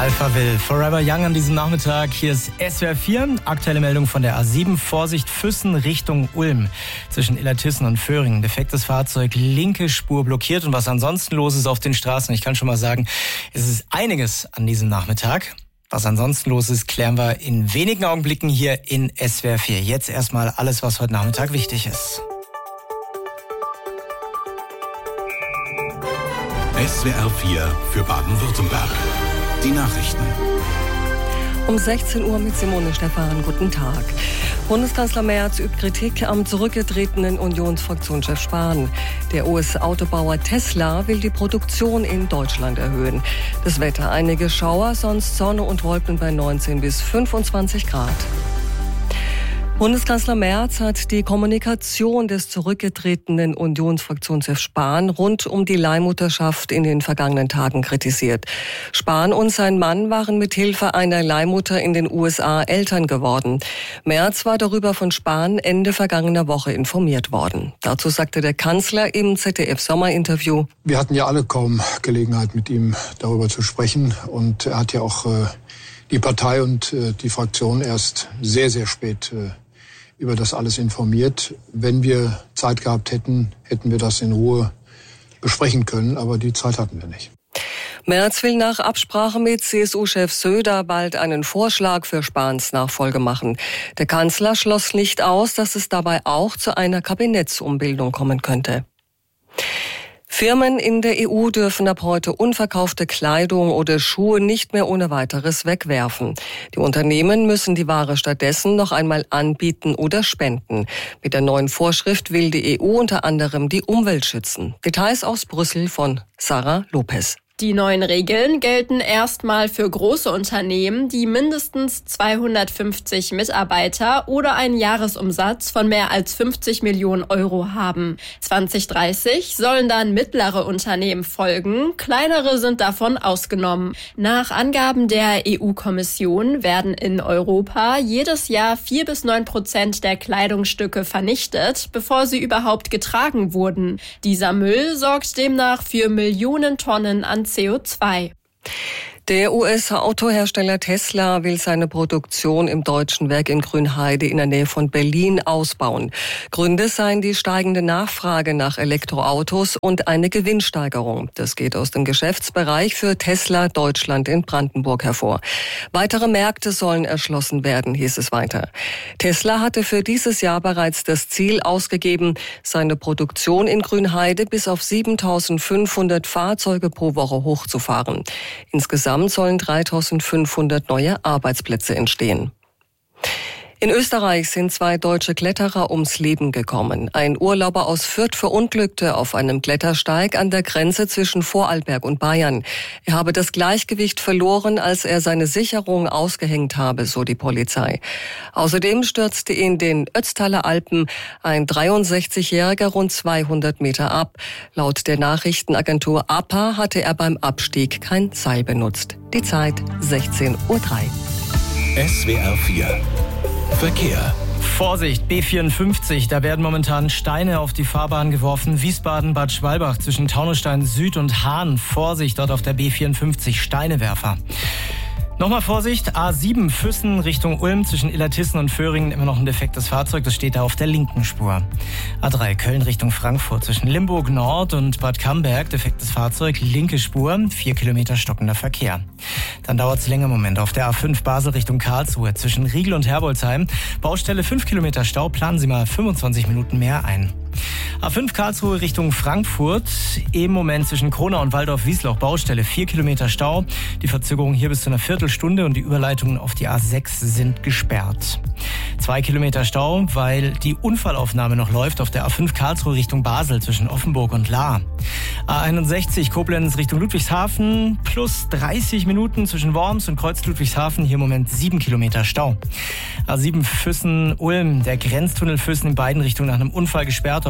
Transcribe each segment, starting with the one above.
Alpha Will, Forever Young an diesem Nachmittag. Hier ist SWR 4, aktuelle Meldung von der A7, Vorsicht Füssen Richtung Ulm. Zwischen Illertissen und Föhringen, defektes Fahrzeug, linke Spur blockiert. Und was ansonsten los ist auf den Straßen, ich kann schon mal sagen, es ist einiges an diesem Nachmittag. Was ansonsten los ist, klären wir in wenigen Augenblicken hier in SWR 4. Jetzt erstmal alles, was heute Nachmittag wichtig ist. SWR 4 für Baden-Württemberg. Die Nachrichten. Um 16 Uhr mit Simone Stephan. Guten Tag. Bundeskanzler Merz übt Kritik am zurückgetretenen Unionsfraktionschef Spahn. Der US-Autobauer Tesla will die Produktion in Deutschland erhöhen. Das Wetter: einige Schauer, sonst Sonne und Wolken bei 19 bis 25 Grad. Bundeskanzler Merz hat die Kommunikation des zurückgetretenen Unionsfraktionschefs Spahn rund um die Leihmutterschaft in den vergangenen Tagen kritisiert. Spahn und sein Mann waren mit Hilfe einer Leihmutter in den USA Eltern geworden. Merz war darüber von Spahn Ende vergangener Woche informiert worden. Dazu sagte der Kanzler im ZDF-Sommerinterview: Wir hatten ja alle kaum Gelegenheit, mit ihm darüber zu sprechen. Und er hat ja auch die Partei und die Fraktion erst sehr, sehr spät über das alles informiert. Wenn wir Zeit gehabt hätten, hätten wir das in Ruhe besprechen können, aber die Zeit hatten wir nicht. Merz will nach Absprache mit CSU-Chef Söder bald einen Vorschlag für Spahns Nachfolge machen. Der Kanzler schloss nicht aus, dass es dabei auch zu einer Kabinettsumbildung kommen könnte. Firmen in der EU dürfen ab heute unverkaufte Kleidung oder Schuhe nicht mehr ohne weiteres wegwerfen. Die Unternehmen müssen die Ware stattdessen noch einmal anbieten oder spenden. Mit der neuen Vorschrift will die EU unter anderem die Umwelt schützen. Details aus Brüssel von Sarah Lopez. Die neuen Regeln gelten erstmal für große Unternehmen, die mindestens 250 Mitarbeiter oder einen Jahresumsatz von mehr als 50 Millionen Euro haben. 2030 sollen dann mittlere Unternehmen folgen, kleinere sind davon ausgenommen. Nach Angaben der EU-Kommission werden in Europa jedes Jahr 4-9% der Kleidungsstücke vernichtet, bevor sie überhaupt getragen wurden. Dieser Müll sorgt demnach für Millionen Tonnen an CO2. Der US-Autohersteller Tesla will seine Produktion im deutschen Werk in Grünheide in der Nähe von Berlin ausbauen. Gründe seien die steigende Nachfrage nach Elektroautos und eine Gewinnsteigerung. Das geht aus dem Geschäftsbereich für Tesla Deutschland in Brandenburg hervor. Weitere Märkte sollen erschlossen werden, hieß es weiter. Tesla hatte für dieses Jahr bereits das Ziel ausgegeben, seine Produktion in Grünheide bis auf 7.500 Fahrzeuge pro Woche hochzufahren. Insgesamt sollen 3.500 neue Arbeitsplätze entstehen. In Österreich sind 2 deutsche Kletterer ums Leben gekommen. Ein Urlauber aus Fürth verunglückte auf einem Klettersteig an der Grenze zwischen Vorarlberg und Bayern. Er habe das Gleichgewicht verloren, als er seine Sicherung ausgehängt habe, so die Polizei. Außerdem stürzte in den Ötztaler Alpen ein 63-Jähriger rund 200 Meter ab. Laut der Nachrichtenagentur APA hatte er beim Abstieg kein Seil benutzt. Die Zeit 16:03 Uhr. SWR 4 Verkehr. Vorsicht, B54, da werden momentan Steine auf die Fahrbahn geworfen. Wiesbaden-Bad Schwalbach zwischen Taunusstein Süd und Hahn. Vorsicht, dort auf der B54 Steinewerfer. Nochmal Vorsicht, A7 Füssen Richtung Ulm zwischen Illertissen und Föhringen immer noch ein defektes Fahrzeug, das steht da auf der linken Spur. A3 Köln Richtung Frankfurt zwischen Limburg Nord und Bad Camberg, defektes Fahrzeug, linke Spur, 4 Kilometer stockender Verkehr. Dann dauert es länger Moment auf der A5 Basel Richtung Karlsruhe zwischen Riegel und Herbolzheim. Baustelle 5 Kilometer Stau, planen Sie mal 25 Minuten mehr ein. A5 Karlsruhe Richtung Frankfurt, im Moment zwischen Kronau und Waldorf-Wiesloch Baustelle, 4 Kilometer Stau. Die Verzögerung hier bis zu einer Viertelstunde und die Überleitungen auf die A6 sind gesperrt. 2 Kilometer Stau, weil die Unfallaufnahme noch läuft auf der A5 Karlsruhe Richtung Basel zwischen Offenburg und Lahr. A61 Koblenz Richtung Ludwigshafen, plus 30 Minuten zwischen Worms und Kreuz Ludwigshafen, hier im Moment 7 Kilometer Stau. A7 Füssen-Ulm, der Grenztunnel Füssen in beiden Richtungen nach einem Unfall gesperrt. Dort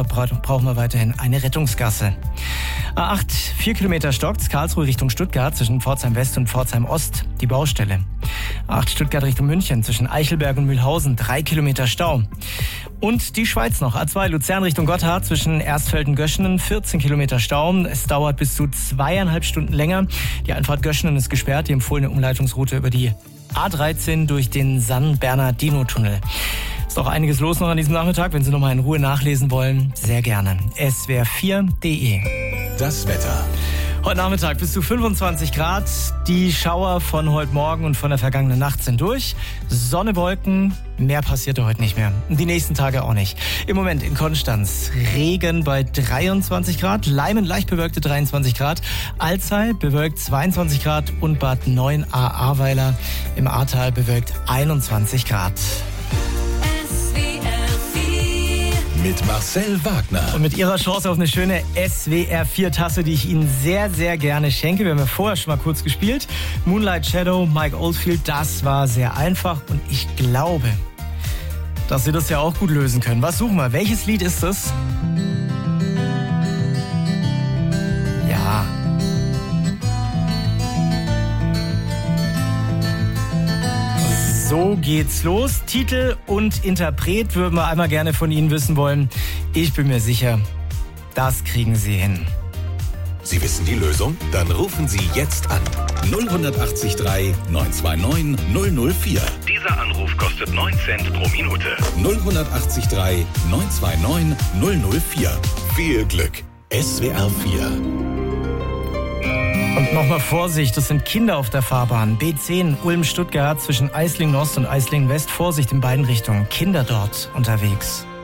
brauchen wir weiterhin eine Rettungsgasse. A8, 4 Kilometer stockt's, Karlsruhe Richtung Stuttgart zwischen Pforzheim West und Pforzheim Ost, die Baustelle. A8 Stuttgart Richtung München zwischen Eichelberg und Mühlhausen, 3 Kilometer Stau. Und die Schweiz noch, A2 Luzern Richtung Gotthard zwischen Erstfelden-Göschenen, 14 Kilometer Stau. Es dauert bis zu 2,5 Stunden länger. Die Einfahrt Göschenen ist gesperrt, die empfohlene Umleitungsroute über die A13 durch den San-Bernardino-Tunnel. Ist auch einiges los noch an diesem Nachmittag. Wenn Sie noch mal in Ruhe nachlesen wollen, sehr gerne. swr4.de. Das Wetter. Heute Nachmittag bis zu 25 Grad. Die Schauer von heute Morgen und von der vergangenen Nacht sind durch. Sonne, Wolken, mehr passierte heute nicht mehr. Die nächsten Tage auch nicht. Im Moment in Konstanz Regen bei 23 Grad, Leimen leicht bewölkte 23 Grad, Alzey bewölkt 22 Grad und Bad 9a Ahrweiler im Ahrtal bewölkt 21 Grad. Mit Marcel Wagner. Und mit Ihrer Chance auf eine schöne SWR4-Tasse, die ich Ihnen sehr, sehr gerne schenke. Wir haben ja vorher schon mal kurz gespielt. Moonlight Shadow, Mike Oldfield, das war sehr einfach. Und ich glaube, dass Sie das ja auch gut lösen können. Was suchen wir? Welches Lied ist das? Ja. So geht's los. Titel und Interpret würden wir einmal gerne von Ihnen wissen wollen. Ich bin mir sicher, das kriegen Sie hin. Sie wissen die Lösung? Dann rufen Sie jetzt an. 08039 929 004. Dieser Anruf kostet 9 Cent pro Minute. 08039 929 004. Viel Glück. SWR 4. Und nochmal Vorsicht, das sind Kinder auf der Fahrbahn. B10 Ulm-Stuttgart zwischen Eislingen Ost und Eislingen West. Vorsicht in beiden Richtungen. Kinder dort unterwegs.